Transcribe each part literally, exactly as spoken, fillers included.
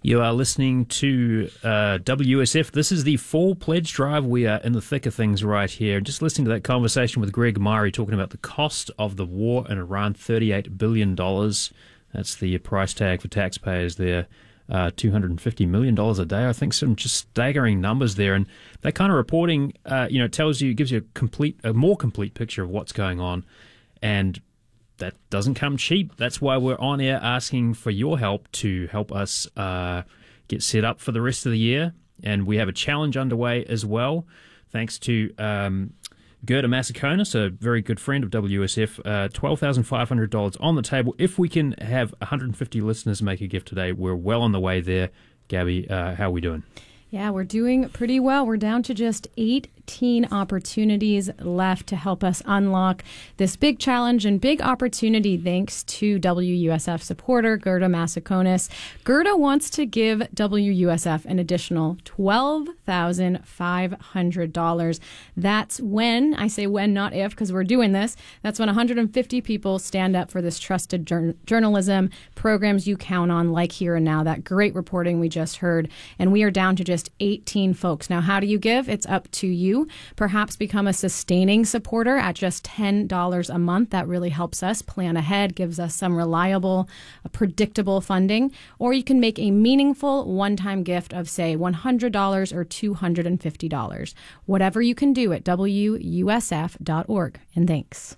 You are listening to uh, W S F. This is the Fall Pledge Drive. We are in the thick of things right here. Just listening to that conversation with Greg Myrie talking about the cost of the war in Iran, thirty-eight billion dollars. That's the price tag for taxpayers there. Uh, two hundred fifty million dollars a day. I think some just staggering numbers there. And that kind of reporting, uh, you know, tells you, gives you a complete, a more complete picture of what's going on. And that doesn't come cheap. That's why we're on air asking for your help to help us uh, get set up for the rest of the year. And we have a challenge underway as well, thanks to um, Gerda Massaconis, a very good friend of W S F. Uh, twelve thousand five hundred dollars on the table. If we can have one hundred fifty listeners make a gift today, we're well on the way there. Gabby, uh, how are we doing? Yeah, we're doing pretty well. We're down to just eighteen opportunities left to help us unlock this big challenge and big opportunity thanks to W U S F supporter Gerda Massaconis. Gerda wants to give W U S F an additional twelve thousand five hundred dollars. That's when, I say when, not if, because we're doing this, that's when one hundred fifty people stand up for this trusted jur- journalism, programs you count on like Here and Now, that great reporting we just heard. And we are down to just eighteen folks. Now, how do you give? It's up to you. Perhaps become a sustaining supporter at just ten dollars a month. That really helps us plan ahead, gives us some reliable, uh, predictable funding. Or you can make a meaningful one-time gift of, say, one hundred dollars or two hundred fifty dollars. Whatever you can do at W U S F dot org. And thanks.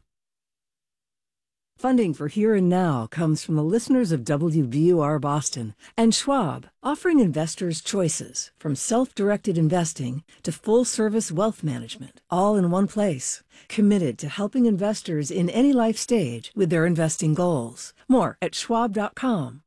Funding for Here and Now comes from the listeners of W B U R Boston and Schwab, offering investors choices from self-directed investing to full-service wealth management, all in one place. Committed to helping investors in any life stage with their investing goals. More at schwab dot com.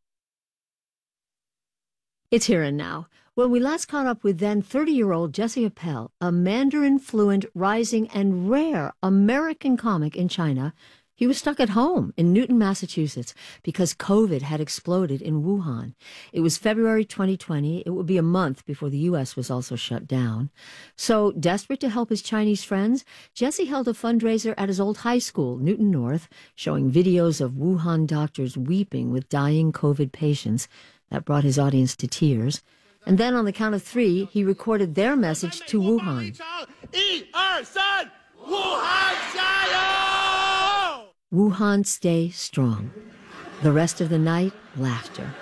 It's Here and Now. When we last caught up with then thirty-year-old Jessie Appel, a Mandarin-fluent, rising, and rare American comic in China, he was stuck at home in Newton, Massachusetts, because COVID had exploded in Wuhan. It was February twenty twenty. It would be a month before the U S was also shut down. So, desperate to help his Chinese friends, Jessie held a fundraiser at his old high school, Newton North, showing videos of Wuhan doctors weeping with dying COVID patients. That brought his audience to tears. And then, on the count of three, he recorded their message to Wuhan. Wuhan, stay strong. The rest of the night, laughter.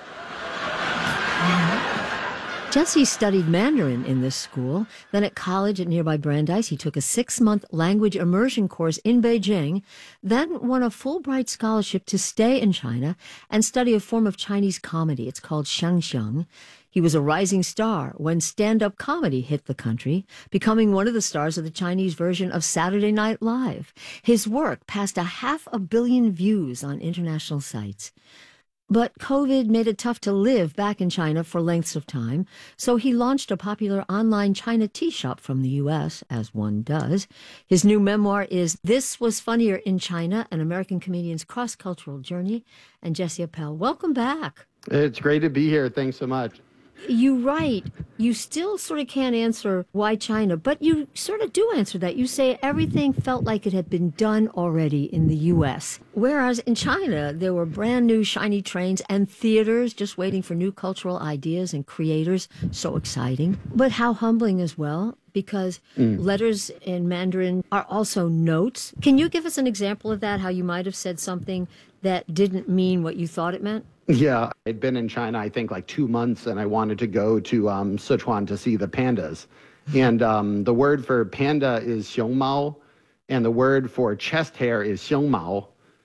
Jessie studied Mandarin in this school. Then at college at nearby Brandeis, he took a six-month language immersion course in Beijing, then won a Fulbright scholarship to stay in China and study a form of Chinese comedy. It's called xiangxiang. He was a rising star when stand-up comedy hit the country, becoming one of the stars of the Chinese version of Saturday Night Live. His work passed a half a billion views on international sites. But COVID made it tough to live back in China for lengths of time, so he launched a popular online China tea shop from the U S, as one does. His new memoir is This Was Funnier in China, an American comedian's cross-cultural journey. And Jessie Appel, welcome back. It's great to be here. Thanks so much. You write, you still sort of can't answer why China, but you sort of do answer that. You say everything felt like it had been done already in the U S, whereas in China, there were brand new shiny trains and theaters just waiting for new cultural ideas and creators. So exciting, but how humbling as well, because mm. letters in Mandarin are also notes. Can you give us an example of that, how you might have said something that didn't mean what you thought it meant? Yeah, I'd been in China, I think, like two months, and I wanted to go to um, Sichuan to see the pandas. And um, the word for panda is xiongmao, and the word for chest hair is xiongmao.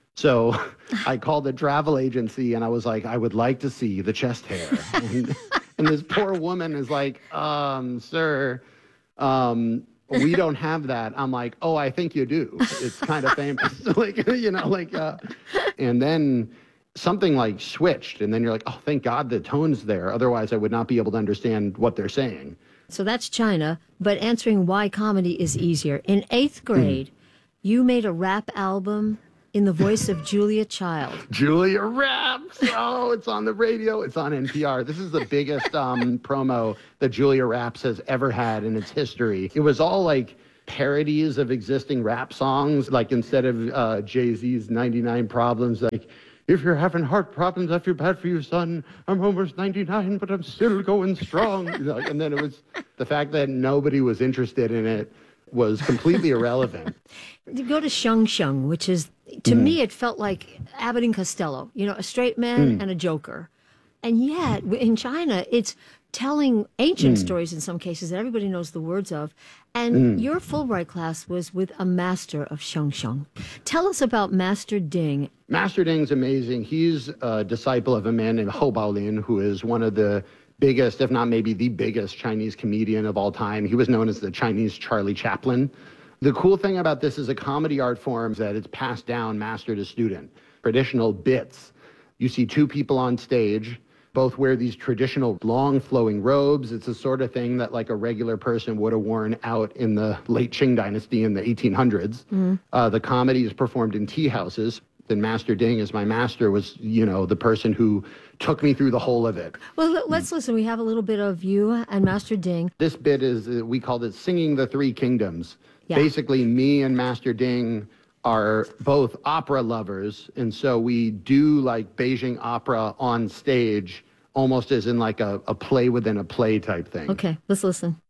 So I called the travel agency, and I was like, I would like to see the chest hair. And, and this poor woman is like, um, sir, um, we don't have that. I'm like, oh, I think you do. It's kind of famous. like, you know, like, uh, and then something like switched, and then you're like, oh, thank God the tone's there. Otherwise, I would not be able to understand what they're saying. So that's China, but answering why comedy is easier. In eighth grade, mm. you made a rap album in the voice of Julia Child. Julia raps! Oh, it's on the radio. It's on N P R. This is the biggest um, promo that Julia Raps has ever had in its history. It was all like parodies of existing rap songs. Like instead of uh, Jay-Z's ninety-nine Problems, like if you're having heart problems, I feel bad for you, son. I'm almost ninety-nine, but I'm still going strong. And then it was the fact that nobody was interested in it was completely irrelevant. You go to Sheng Sheng, which is, to mm. me, it felt like Abbott and Costello, you know, a straight man mm. and a joker. And yet, in China, it's telling ancient mm. stories in some cases that everybody knows the words of. And mm. your Fulbright class was with a master of Sheng Sheng. Tell us about Master Ding. Master Ding's amazing. He's a disciple of a man named Hou Baolin, who is one of the biggest, if not maybe the biggest Chinese comedian of all time. He was known as the Chinese Charlie Chaplin. The cool thing about this is a comedy art form is that it's passed down master to student. Traditional bits. You see two people on stage. Both wear these traditional long flowing robes. It's the sort of thing that like a regular person would have worn out in the late Qing dynasty in the eighteen hundreds. Mm-hmm. Uh, the comedy is performed in tea houses. Then Master Ding, as my master, was, you know, the person who took me through the whole of it. Well, let's listen. We have a little bit of you and Master Ding. This bit is, uh, we called it Singing the Three Kingdoms. Yeah. Basically, me and Master Ding are both opera lovers, and so we do like Beijing opera on stage, almost as in like a, a play within a play type thing. Okay, let's listen.